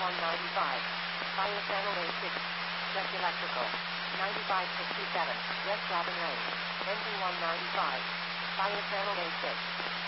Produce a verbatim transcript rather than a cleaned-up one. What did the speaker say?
one ninety-five. Fire channel A six. Check electrical. ninety-five sixty-seven. West Robin Lane. Engine one ninety-five. Fire channel A six.